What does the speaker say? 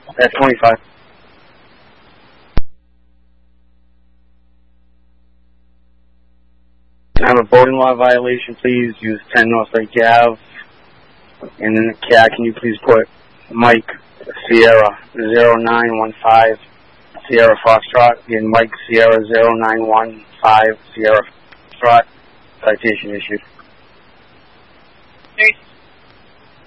At 25. Can I have a boating law violation, please? Use 10 North Lake Ave. And in the CAD, can you please put Mike Sierra 0915 Sierra Foxtrot and Mike Sierra 0915 Sierra Foxtrot? Citation issued. Thanks.